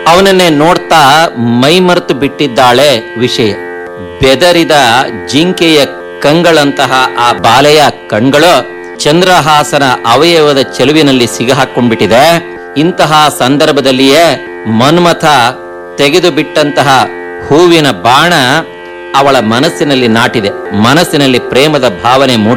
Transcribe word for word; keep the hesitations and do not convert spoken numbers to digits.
ಅವನನ್ನೇ ನೋಡ್ತಾ ಮೈಮರೆತು ಬಿಟ್ಟಿದ್ದಾಳೆ ವಿಷಯ. ಬೆದರಿದ ಜಿಂಕೆಯ ಕಂಗಳಂತಹ ಆ ಬಾಲೆಯ ಕಣ್ಗಳು ಚಂದ್ರಹಾಸನ ಅವಯವದ ಚೆಲುವಿನಲ್ಲಿ ಸಿಗಹಾಕೊಂಡ್ಬಿಟ್ಟಿದೆ. ಇಂತಹ ಸಂದರ್ಭದಲ್ಲಿಯೇ ಮನ್ಮಥ ತೆಗೆದು ಬಿಟ್ಟಂತಹ ಹೂವಿನ ಬಾಣ ಅವಳ ಮನಸ್ಸಿನಲ್ಲಿ ನಾಟಿದೆ. ಮನಸ್ಸಿನಲ್ಲಿ ಪ್ರೇಮದ ಭಾವನೆ ಮೂಡಿ